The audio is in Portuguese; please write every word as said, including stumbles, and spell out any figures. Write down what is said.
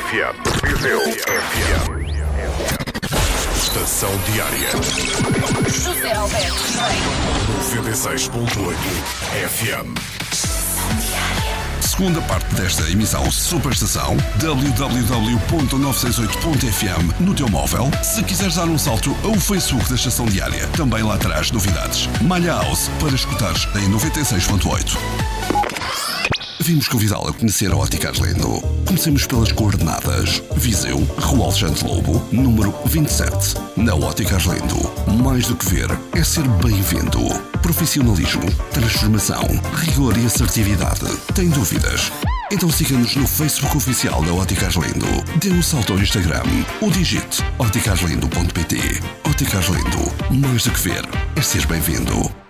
F M. Viseu F M. Estação Diária. José Alberto Ribeiro. noventa e seis ponto oito F M. Segunda parte desta emissão Superestação w w w ponto novecentos e sessenta e oito ponto f m no teu móvel. Se quiseres dar um salto ao Facebook da Estação Diária, também lá traz novidades. Malha House para escutares em noventa e seis ponto oito. Vimos convidá-lo a conhecer a Ótica Arlindo. Comecemos pelas coordenadas. Viseu, Rua Alexandre Lobo, número vinte e sete. Na Ótica Arlindo, mais do que ver, é ser bem-vindo. Profissionalismo, transformação, rigor e assertividade. Tem dúvidas? Então siga-nos no Facebook oficial da Ótica Arlindo. Dê um salto ao Instagram ou digite ótica arlindo ponto p t. Ótica Arlindo, mais do que ver, é ser bem-vindo.